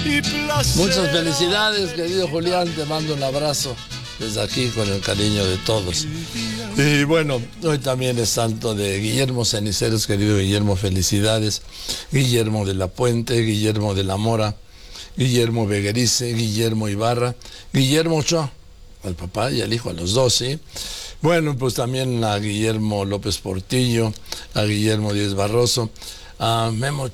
Muchas felicidades, querido Julián, te mando un abrazo desde aquí con el cariño de todos. Y bueno, hoy también es santo de Guillermo Ceniceros, querido Guillermo, felicidades. Guillermo de la Puente, Guillermo de la Mora, Guillermo Beguerice, Guillermo Ibarra, Guillermo Ochoa, al papá y al hijo, a los dos, ¿sí? Bueno, pues también a Guillermo López Portillo, a Guillermo Díez Barroso, a Memo,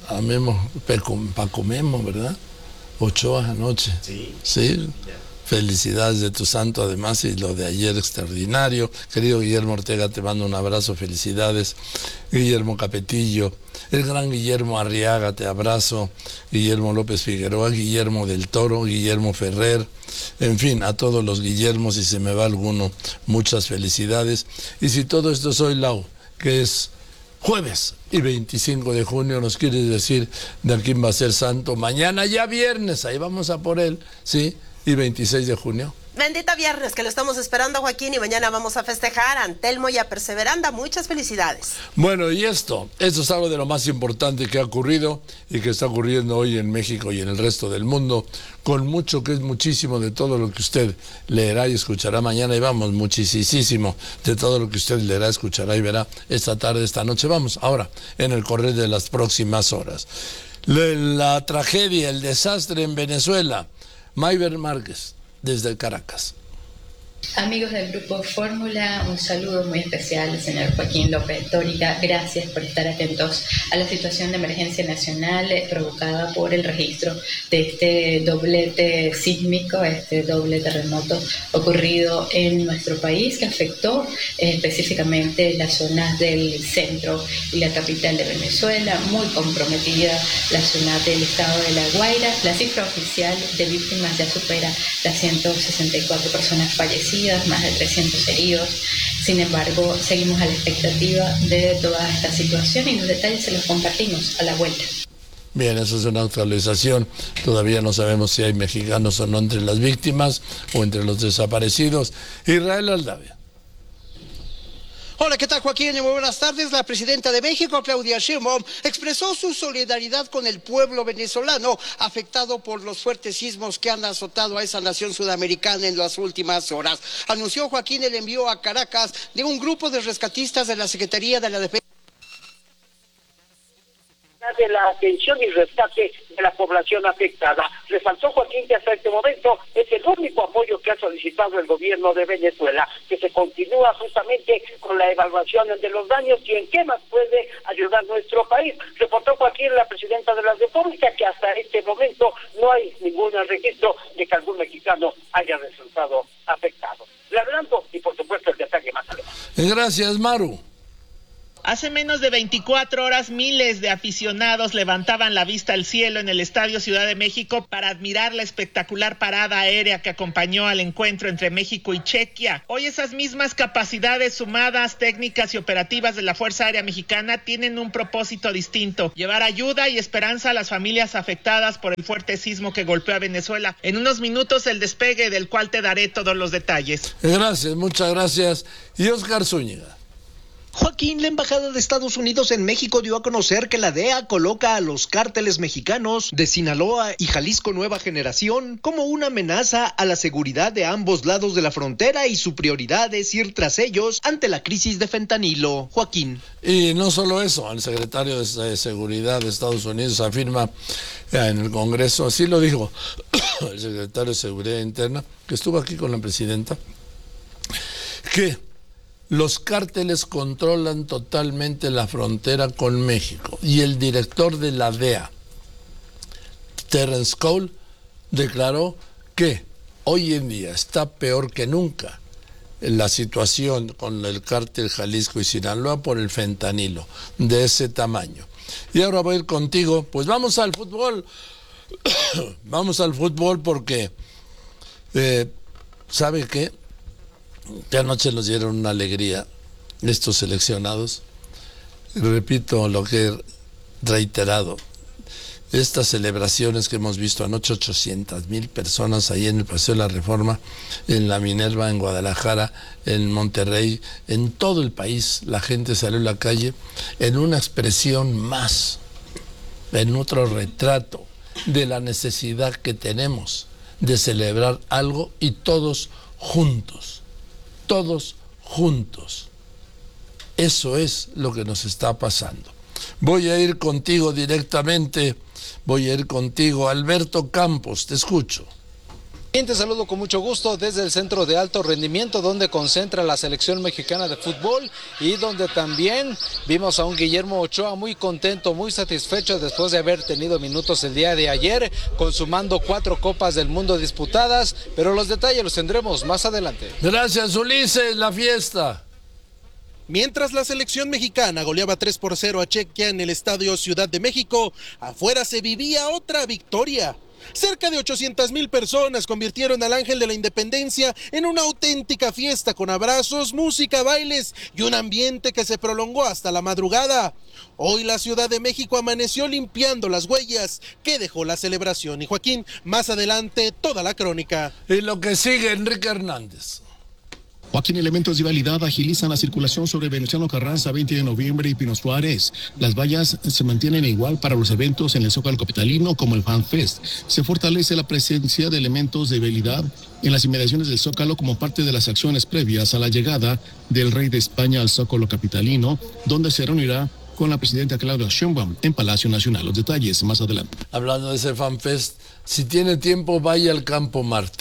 Paco Memo, ¿verdad? Ochoa anoche. Sí. Felicidades de tu santo, además, y lo de ayer extraordinario. Querido Guillermo Ortega, te mando un abrazo, felicidades. Guillermo Capetillo, el gran Guillermo Arriaga, te abrazo. Guillermo López Figueroa, Guillermo del Toro, Guillermo Ferrer, en fin, a todos los Guillermos, si se me va alguno, muchas felicidades. Y si todo esto es hoy, Lau, que es jueves y 25 de junio, nos quiere decir de quién va a ser santo. Mañana ya viernes, ahí vamos a por él, ¿sí? Y 26 de junio. Bendita viernes, que lo estamos esperando, Joaquín, y mañana vamos a festejar a Antelmo y a Perseveranda. Muchas felicidades. Bueno, y esto es algo de lo más importante que ha ocurrido y que está ocurriendo hoy en México y en el resto del mundo, con mucho, que es muchísimo de todo lo que usted leerá y escuchará mañana, y vamos, muchísimo de todo lo que usted leerá, escuchará y verá esta tarde, esta noche. Vamos, ahora, en el correr de las próximas horas. La tragedia, el desastre en Venezuela. Mayber Márquez, desde Caracas. Amigos del Grupo Fórmula, un saludo muy especial al señor Joaquín López Dóriga. Gracias por estar atentos a la situación de emergencia nacional provocada por el registro de este doblete sísmico, este doble terremoto ocurrido en nuestro país, que afectó específicamente las zonas del centro y la capital de Venezuela, muy comprometida la zona del estado de La Guaira. La cifra oficial de víctimas ya supera las 164 personas fallecidas, más de 300 heridos. Sin embargo, seguimos a la expectativa de toda esta situación y los detalles se los compartimos a la vuelta. Bien, eso es una actualización. Todavía no sabemos si hay mexicanos o no entre las víctimas o entre los desaparecidos. Israel Aldavia. Hola, ¿qué tal, Joaquín? Muy buenas tardes. La presidenta de México, Claudia Sheinbaum, expresó su solidaridad con el pueblo venezolano afectado por los fuertes sismos que han azotado a esa nación sudamericana en las últimas horas. Anunció, Joaquín, el envío a Caracas de un grupo de rescatistas de la Secretaría de la Defensa, de la atención y rescate de la población afectada. Resaltó, Joaquín, que hasta este momento es el único apoyo que ha solicitado el gobierno de Venezuela, que se continúa justamente con la evaluación de los daños y en qué más puede ayudar nuestro país. Reportó, Joaquín, la presidenta de la República, que hasta este momento no hay ningún registro de que algún mexicano haya resultado afectado. Le adelanto y por supuesto el detalle más adelante. Gracias, Maru. Hace menos de 24 horas, miles de aficionados levantaban la vista al cielo en el Estadio Ciudad de México para admirar la espectacular parada aérea que acompañó al encuentro entre México y Chequia. Hoy esas mismas capacidades sumadas, técnicas y operativas de la Fuerza Aérea Mexicana tienen un propósito distinto: llevar ayuda y esperanza a las familias afectadas por el fuerte sismo que golpeó a Venezuela. En unos minutos el despegue, del cual te daré todos los detalles. Gracias, muchas gracias. Y Oscar Zúñiga. Joaquín, la Embajada de Estados Unidos en México dio a conocer que la DEA coloca a los cárteles mexicanos de Sinaloa y Jalisco Nueva Generación como una amenaza a la seguridad de ambos lados de la frontera y su prioridad es ir tras ellos ante la crisis de fentanilo. Joaquín. Y no solo eso, el secretario de Seguridad de Estados Unidos afirma en el Congreso, así lo dijo el secretario de Seguridad Interna, que estuvo aquí con la presidenta, que los cárteles controlan totalmente la frontera con México. Y el director de la DEA, Terence Cole, declaró que hoy en día está peor que nunca la situación con el cártel Jalisco y Sinaloa por el fentanilo, de ese tamaño. Y ahora voy a ir contigo, pues vamos al fútbol. Vamos al fútbol porque, ¿sabe qué? Que anoche nos dieron una alegría estos seleccionados. Repito lo que he reiterado, estas celebraciones que hemos visto anoche, 800,000 personas ahí en el Paseo de la Reforma, en la Minerva, en Guadalajara, en Monterrey, en todo el país, la gente salió a la calle en una expresión más, en otro retrato de la necesidad que tenemos de celebrar algo y todos juntos. Eso es lo que nos está pasando. Voy a ir contigo directamente, Alberto Campos, te escucho. Te saludo con mucho gusto desde el Centro de Alto Rendimiento, donde concentra la selección mexicana de fútbol y donde también vimos a un Guillermo Ochoa muy contento, muy satisfecho después de haber tenido minutos el día de ayer, consumando 4 Copas del Mundo disputadas, pero los detalles los tendremos más adelante. Gracias, Ulises, la fiesta. Mientras la selección mexicana goleaba 3-0 a Chequia en el Estadio Ciudad de México, afuera se vivía otra victoria. Cerca de 800,000 personas convirtieron al Ángel de la Independencia en una auténtica fiesta con abrazos, música, bailes y un ambiente que se prolongó hasta la madrugada. Hoy la Ciudad de México amaneció limpiando las huellas que dejó la celebración. Y Joaquín, más adelante toda la crónica. Y lo que sigue, Enrique Hernández. Joaquín, elementos de vialidad agilizan la circulación sobre Venustiano Carranza, 20 de noviembre y Pino Suárez. Las vallas se mantienen igual para los eventos en el Zócalo capitalino como el Fan Fest. Se fortalece la presencia de elementos de vialidad en las inmediaciones del Zócalo como parte de las acciones previas a la llegada del Rey de España al Zócalo capitalino, donde se reunirá con la presidenta Claudia Sheinbaum en Palacio Nacional. Los detalles más adelante. Hablando de ese Fan Fest, si tiene tiempo vaya al Campo Marte.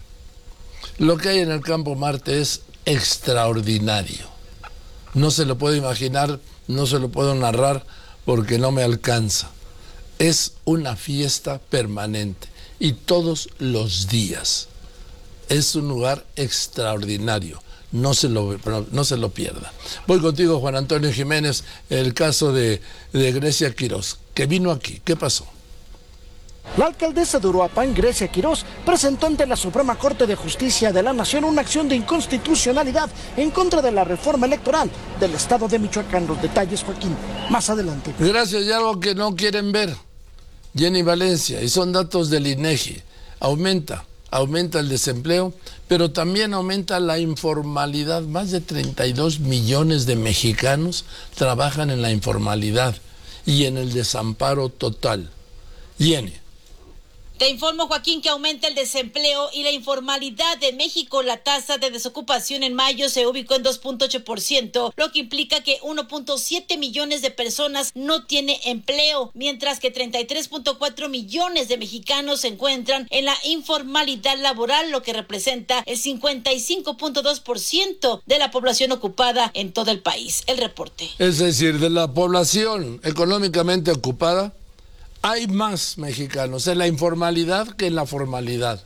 Lo que hay en el Campo Marte es extraordinario. No se lo puedo imaginar, no se lo puedo narrar porque no me alcanza. Es una fiesta permanente y todos los días. Es un lugar extraordinario. No se lo pierda. Voy contigo, Juan Antonio Jiménez, el caso de Grecia Quirós, que vino aquí. ¿Qué pasó? La alcaldesa de Uruapan, Grecia Quirós, presentó ante la Suprema Corte de Justicia de la Nación una acción de inconstitucionalidad en contra de la reforma electoral del estado de Michoacán. Los detalles, Joaquín, más adelante. Gracias, y algo que no quieren ver, Jenny Valencia, y son datos del INEGI. Aumenta el desempleo, pero también aumenta la informalidad. Más de 32 millones de mexicanos trabajan en la informalidad y en el desamparo total. Jenny. Te informo, Joaquín, que aumenta el desempleo y la informalidad en México. La tasa de desocupación en mayo se ubicó en 2.8%, lo que implica que 1.7 millones de personas no tienen empleo, mientras que 33.4 millones de mexicanos se encuentran en la informalidad laboral, lo que representa el 55.2% de la población ocupada en todo el país. El reporte. Es decir, de la población económicamente ocupada, hay más mexicanos en la informalidad que en la formalidad.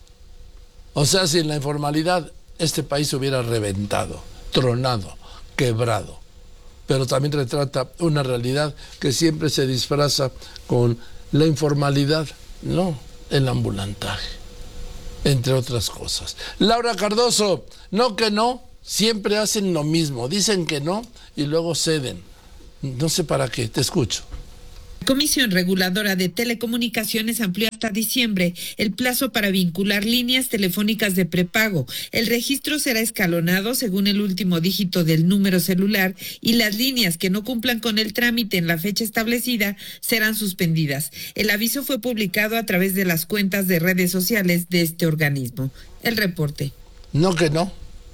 O sea, sin la informalidad, este país hubiera reventado, tronado, quebrado. Pero también retrata una realidad que siempre se disfraza con la informalidad, no el ambulantaje, entre otras cosas. Laura Cardoso, no que no, siempre hacen lo mismo, dicen que no y luego ceden. No sé para qué, te escucho. La Comisión Reguladora de Telecomunicaciones amplió hasta diciembre el plazo para vincular líneas telefónicas de prepago. El registro será escalonado según el último dígito del número celular y las líneas que no cumplan con el trámite en la fecha establecida serán suspendidas. El aviso fue publicado a través de las cuentas de redes sociales de este organismo. El reporte. No que no.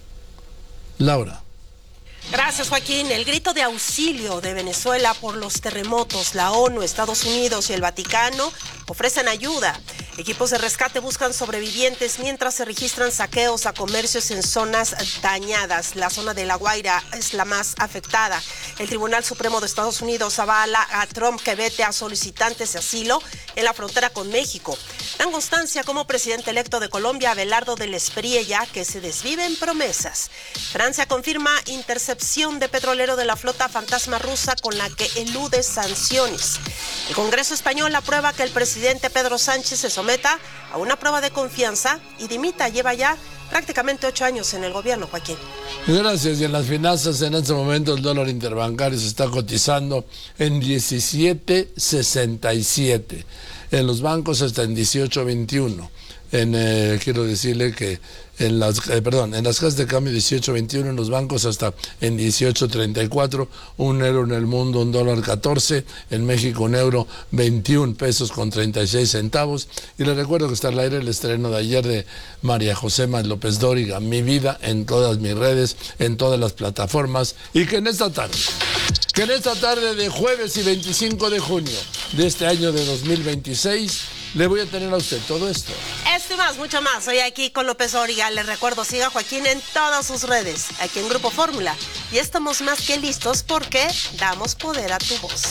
Laura. Gracias, Joaquín. El grito de auxilio de Venezuela por los terremotos. La ONU, Estados Unidos y el Vaticano ofrecen ayuda. Equipos de rescate buscan sobrevivientes mientras se registran saqueos a comercios en zonas dañadas. La zona de La Guaira es la más afectada. El Tribunal Supremo de Estados Unidos avala a Trump que vete a solicitantes de asilo en la frontera con México. Dan constancia como presidente electo de Colombia, Abelardo del Espriella, que se desviven promesas. Francia confirma intercepción de petrolero de la flota fantasma rusa con la que elude sanciones. El Congreso español aprueba que el presidente Pedro Sánchez se someta a una prueba de confianza y dimita. Lleva ya prácticamente 8 años en el gobierno, Joaquín. Gracias. Y en las finanzas, en este momento el dólar interbancario se está cotizando en 17.67. En los bancos hasta en 18.21. Quiero decirle que en las casas de cambio 18.21, en los bancos hasta en 18.34, un euro en el mundo, $1.14, en México un euro 21 pesos con 36 centavos. Y les recuerdo que está al aire el estreno de ayer de María José López Dóriga, Mi Vida, en todas mis redes, en todas las plataformas, y que en esta tarde de jueves y 25 de junio de este año de 2026, le voy a tener a usted todo esto. Esto y más, mucho más. Hoy aquí con López Dóriga. Les recuerdo, siga a Joaquín en todas sus redes, aquí en Grupo Fórmula. Y estamos más que listos porque damos poder a tu voz.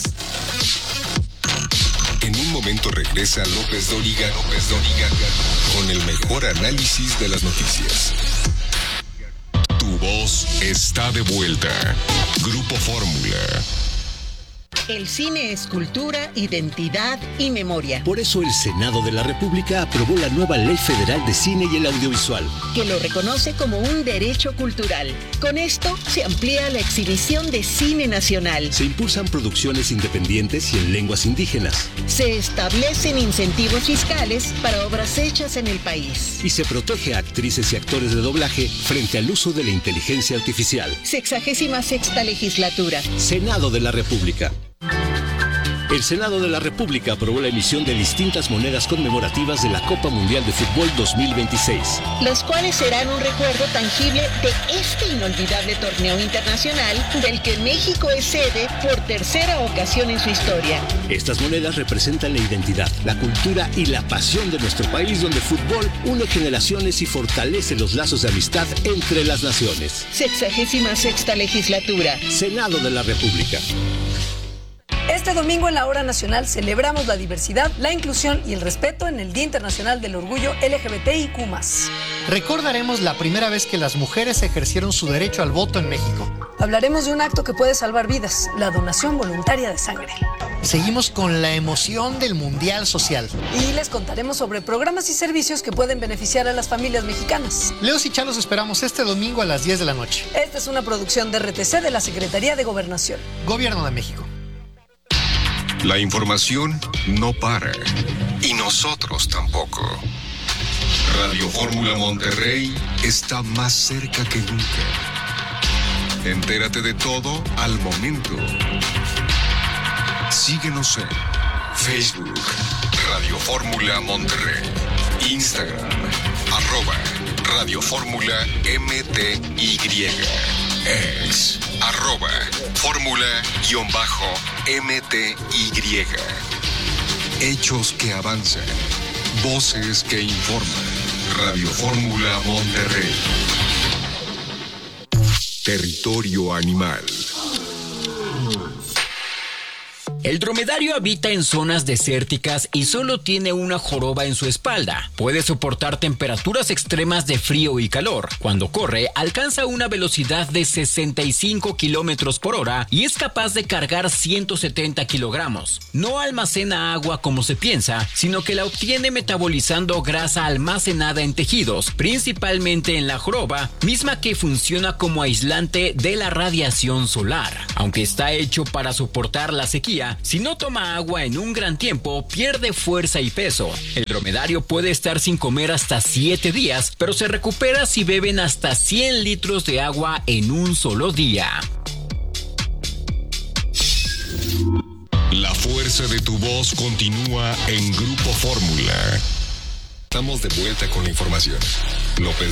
En un momento regresa López Dóriga con el mejor análisis de las noticias. Tu voz está de vuelta. Grupo Fórmula. El cine es cultura, identidad y memoria. Por eso el Senado de la República aprobó la nueva Ley Federal de Cine y el Audiovisual, que lo reconoce como un derecho cultural. Con esto se amplía la exhibición de cine nacional. Se impulsan producciones independientes y en lenguas indígenas. Se establecen incentivos fiscales para obras hechas en el país. Y se protege a actrices y actores de doblaje frente al uso de la inteligencia artificial. 66ª legislatura. Senado de la República. El Senado de la República aprobó la emisión de distintas monedas conmemorativas de la Copa Mundial de Fútbol 2026. Las cuales serán un recuerdo tangible de este inolvidable torneo internacional del que México es sede por tercera ocasión en su historia. Estas monedas representan la identidad, la cultura y la pasión de nuestro país, donde el fútbol une generaciones y fortalece los lazos de amistad entre las naciones. 66ª legislatura. Senado de la República. Este domingo en la Hora Nacional celebramos la diversidad, la inclusión y el respeto en el Día Internacional del Orgullo LGBTIQ+. Recordaremos la primera vez que las mujeres ejercieron su derecho al voto en México. Hablaremos de un acto que puede salvar vidas, la donación voluntaria de sangre. Seguimos con la emoción del Mundial Social. Y les contaremos sobre programas y servicios que pueden beneficiar a las familias mexicanas. Leos y Chá los esperamos este domingo a las 10 de la noche. Esta es una producción de RTC de la Secretaría de Gobernación. Gobierno de México. La información no para. Y nosotros tampoco. Radio Fórmula Monterrey está más cerca que nunca. Entérate de todo al momento. Síguenos en Facebook, Radio Fórmula Monterrey, Instagram, @Radio Fórmula MTY, X, @Fórmula_MTY. Hechos que avanzan, voces que informan. Radio Fórmula Monterrey. Territorio animal. El dromedario habita en zonas desérticas y solo tiene una joroba en su espalda. Puede soportar temperaturas extremas de frío y calor. Cuando corre, alcanza una velocidad de 65 kilómetros por hora y es capaz de cargar 170 kilogramos. No almacena agua como se piensa, sino que la obtiene metabolizando grasa almacenada en tejidos, principalmente en la joroba, misma que funciona como aislante de la radiación solar. Aunque está hecho para soportar la sequía, si no toma agua en un gran tiempo, pierde fuerza y peso. El dromedario puede estar sin comer hasta 7 días, pero se recupera si beben hasta 100 litros de agua en un solo día. La fuerza de tu voz continúa en Grupo Fórmula. Estamos de vuelta con la información. López